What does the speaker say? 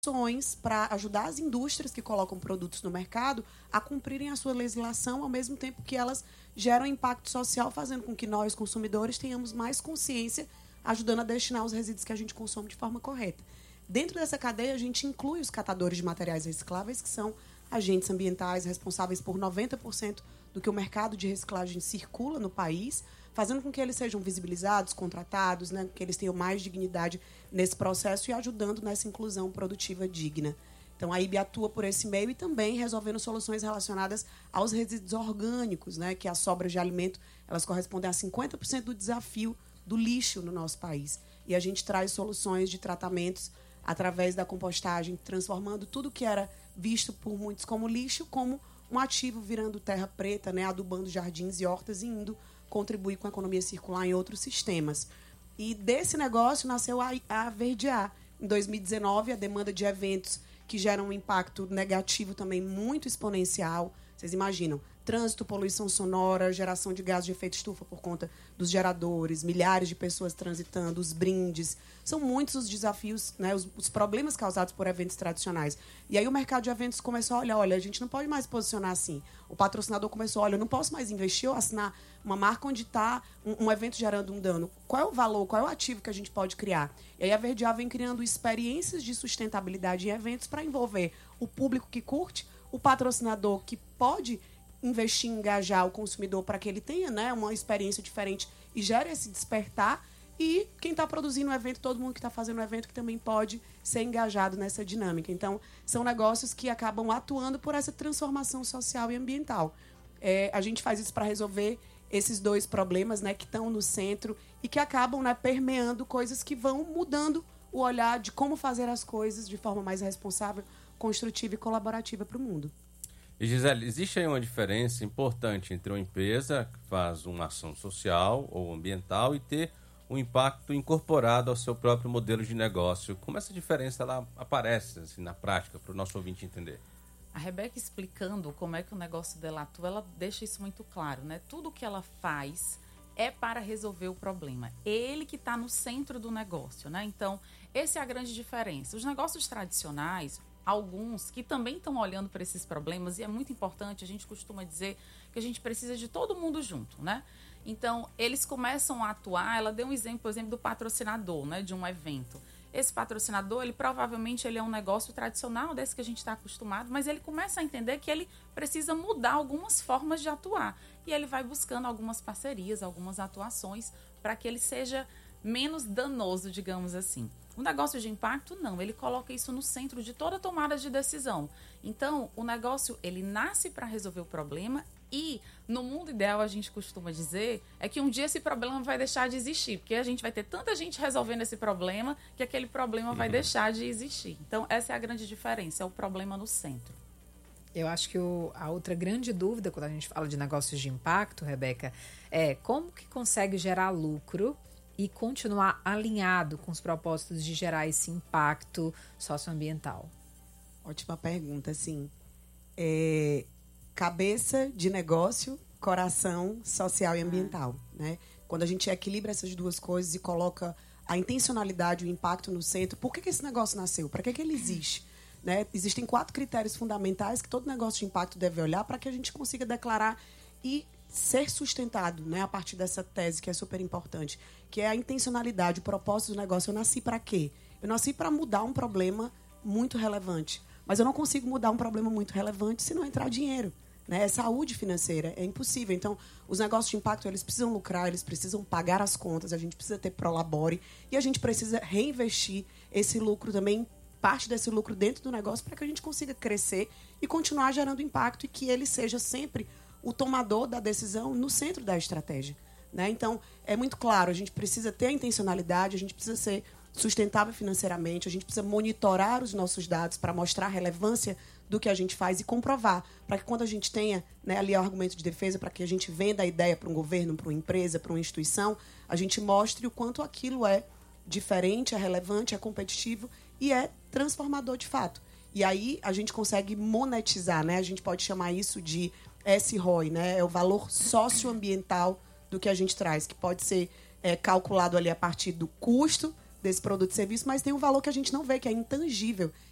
ações para ajudar as indústrias que colocam produtos no mercado a cumprirem a sua legislação, ao mesmo tempo que elas geram impacto social, fazendo com que nós, consumidores, tenhamos mais consciência, ajudando a destinar os resíduos que a gente consome de forma correta. Dentro dessa cadeia, a gente inclui os catadores de materiais recicláveis, que são agentes ambientais responsáveis por 90% do que o mercado de reciclagem circula no país, fazendo com que eles sejam visibilizados, contratados, né, que eles tenham mais dignidade nesse processo e ajudando nessa inclusão produtiva digna. Então, a IBE atua por esse meio e também resolvendo soluções relacionadas aos resíduos orgânicos, né, que as sobras de alimento elas correspondem a 50% do desafio do lixo no nosso país. E a gente traz soluções de tratamentos através da compostagem, transformando tudo que era visto por muitos como lixo, como um ativo virando terra preta, né, adubando jardins e hortas e indo contribuir com a economia circular em outros sistemas. E desse negócio nasceu a Verdear. Em 2019, a demanda de eventos que geram um impacto negativo também muito exponencial. Vocês imaginam, trânsito, poluição sonora, geração de gases de efeito estufa por conta dos geradores, milhares de pessoas transitando, os brindes. São muitos os desafios, né, os problemas causados por eventos tradicionais. E aí o mercado de eventos começou a olha, a gente não pode mais posicionar assim. O patrocinador começou, eu não posso mais investir ou assinar uma marca onde está um evento gerando um dano. Qual é o valor, qual é o ativo que a gente pode criar? E aí a Verdear vem criando experiências de sustentabilidade em eventos para envolver o público que curte, o patrocinador que pode investir em engajar o consumidor para que ele tenha, né, uma experiência diferente e gere esse despertar, e quem está produzindo o evento, todo mundo que está fazendo o evento que também pode ser engajado nessa dinâmica. Então, são negócios que acabam atuando por essa transformação social e ambiental. A gente faz isso para resolver esses dois problemas, né, que estão no centro e que acabam, né, permeando coisas que vão mudando o olhar de como fazer as coisas de forma mais responsável, construtiva e colaborativa para o mundo. E Gisele, existe aí uma diferença importante entre uma empresa que faz uma ação social ou ambiental e ter um impacto incorporado ao seu próprio modelo de negócio. Como essa diferença ela aparece assim, na prática, para o nosso ouvinte entender? A Rebeca explicando como é que o negócio dela atua, ela deixa isso muito claro, né? Tudo que ela faz é para resolver o problema. Ele que está no centro do negócio, né? Então, essa é a grande diferença. Os negócios tradicionais, alguns que também estão olhando para esses problemas, e é muito importante, a gente costuma dizer que a gente precisa de todo mundo junto, né? Então, eles começam a atuar, ela deu um exemplo, por exemplo, do patrocinador, né, de um evento. Esse patrocinador, ele provavelmente ele é um negócio tradicional, desse que a gente está acostumado, mas ele começa a entender que ele precisa mudar algumas formas de atuar. E ele vai buscando algumas parcerias, algumas atuações, para que ele seja menos danoso, digamos assim. O negócio de impacto, não. Ele coloca isso no centro de toda tomada de decisão. Então, o negócio, ele nasce para resolver o problema e, no mundo ideal, a gente costuma dizer, é que um dia esse problema vai deixar de existir, porque a gente vai ter tanta gente resolvendo esse problema que aquele problema vai deixar de existir. Então, essa é a grande diferença, é o problema no centro. Eu acho que a outra grande dúvida quando a gente fala de negócios de impacto, Rebeca, é como que consegue gerar lucro e continuar alinhado com os propósitos de gerar esse impacto socioambiental? Ótima pergunta, sim. Cabeça de negócio, coração social e ambiental, né? Quando a gente equilibra essas duas coisas e coloca a intencionalidade, o impacto no centro, por que esse negócio nasceu? Para que ele existe? Né? Existem 4 critérios fundamentais que todo negócio de impacto deve olhar para que a gente consiga declarar e ser sustentado, né, a partir dessa tese que é super importante, que é a intencionalidade, o propósito do negócio. Eu nasci para quê? Eu nasci para mudar um problema muito relevante, mas eu não consigo mudar um problema muito relevante se não entrar dinheiro, né? É saúde financeira, é impossível. Então, os negócios de impacto, eles precisam lucrar, eles precisam pagar as contas, a gente precisa ter prolabore e a gente precisa reinvestir esse lucro também, parte desse lucro dentro do negócio, para que a gente consiga crescer e continuar gerando impacto e que ele seja sempre o tomador da decisão no centro da estratégia, né? Então, é muito claro, a gente precisa ter a intencionalidade, a gente precisa ser sustentável financeiramente, a gente precisa monitorar os nossos dados para mostrar a relevância do que a gente faz e comprovar, para que quando a gente tenha, né, ali o argumento de defesa, para que a gente venda a ideia para um governo, para uma empresa, para uma instituição, a gente mostre o quanto aquilo é diferente, é relevante, é competitivo e é transformador de fato. E aí a gente consegue monetizar, né? A gente pode chamar isso de SROI, né? É o valor socioambiental do que a gente traz, que pode ser calculado ali a partir do custo desse produto e serviço, mas tem um valor que a gente não vê, que é intangível,